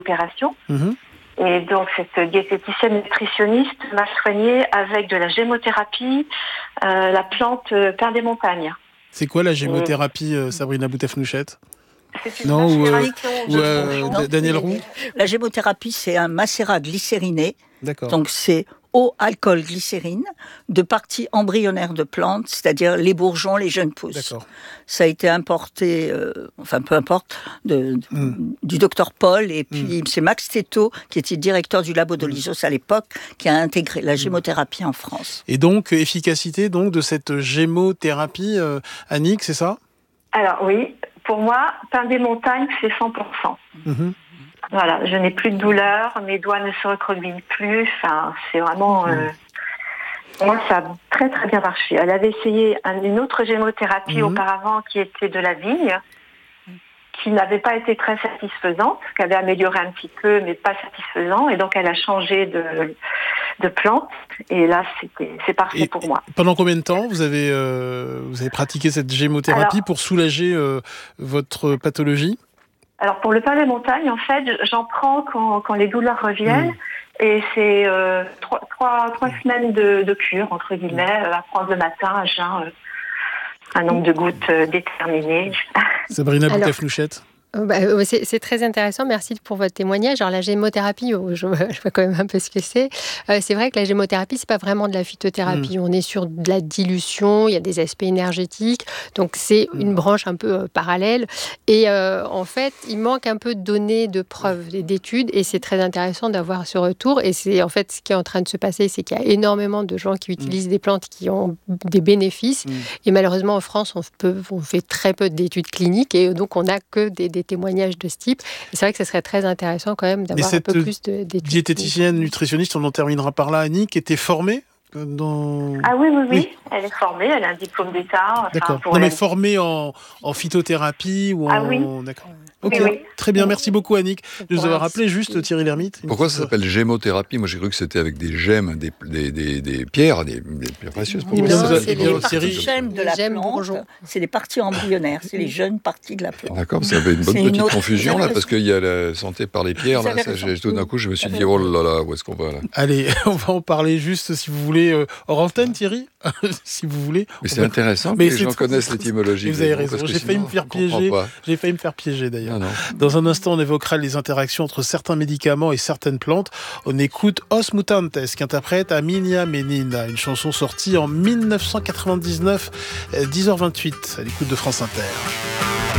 opération. Et donc, cette diététicienne nutritionniste m'a soignée avec de la gémothérapie, la plante pain des montagnes. C'est quoi la gémothérapie, Sabrina Boutefnouchette? C'est une Daniel Roux. La gémothérapie, c'est un macérat glycériné. D'accord. Donc, c'est eau, alcool, glycérine, de parties embryonnaires de plantes, c'est-à-dire les bourgeons, les jeunes pousses. D'accord. Ça a été importé, peu importe, du docteur Paul, et puis c'est Max Teto, qui était directeur du labo de l'ISOS à l'époque, qui a intégré la gémothérapie en France. Et donc, efficacité de cette gémothérapie, Annick, c'est ça? Alors oui, pour moi, pain des montagnes, c'est 100%. Voilà, je n'ai plus de douleur, mes doigts ne se recroquevillent plus. Enfin, c'est vraiment... moi, ça a très très bien marché. Elle avait essayé une autre gémothérapie auparavant qui était de la vigne, qui n'avait pas été très satisfaisante, qui avait amélioré un petit peu, mais pas satisfaisant. Et donc, elle a changé de plante. Et là, c'est parfait pour moi. Pendant combien de temps vous avez pratiqué cette gémothérapie pour soulager votre pathologie? Alors, pour le pain des montagnes, en fait, j'en prends quand les douleurs reviennent. Et c'est 3 semaines de cure, entre guillemets, à prendre le matin, à jeun, un nombre de gouttes déterminé. Sabrina Bouteflouchette. C'est très intéressant, merci pour votre témoignage. Alors la gémothérapie, je vois quand même un peu ce que c'est. C'est vrai que la gémothérapie, c'est pas vraiment de la phytothérapie. On est sur de la dilution, il y a des aspects énergétiques, donc c'est une branche un peu parallèle. Et en fait, il manque un peu de données, de preuves, d'études, et c'est très intéressant d'avoir ce retour. Et c'est en fait ce qui est en train de se passer, c'est qu'il y a énormément de gens qui utilisent des plantes qui ont des bénéfices. Et malheureusement, en France, on fait très peu d'études cliniques, et donc on n'a que des témoignages de ce type. Et c'est vrai que ce serait très intéressant quand même d'avoir un peu plus d'études. Diététicienne, nutritionniste, on en terminera par là. Annick était formée Ah oui. Elle est formée, elle a un diplôme d'État. D'accord. Mais formée en phytothérapie ou en... Ah oui. D'accord. Ok, très bien, merci beaucoup Annick de nous avoir rappelé. Juste Thierry Lhermitte. Pourquoi ça s'appelle gémothérapie? Moi j'ai cru que c'était avec des gemmes, des pierres, des pierres précieuses. C'est les parties gemmes de la plante, c'est les parties embryonnaires, c'est les jeunes parties de la plante. D'accord, ça avait une bonne petite confusion là, parce qu'il y a la santé par les pierres. Là, tout d'un coup je me suis dit, oh là là, où est-ce qu'on va là? Allez, on va en parler juste si vous voulez, hors antenne Thierry, si vous voulez. Mais c'est intéressant que les gens connaissent l'étymologie. Vous avez raison, j'ai failli me faire piéger. J'ai failli me faire piéger d'ailleurs. Dans un instant, on évoquera les interactions entre certains médicaments et certaines plantes. On écoute Os Mutantes, qui interprète Aminia Menina, une chanson sortie en 1999, 10h28, à l'écoute de France Inter.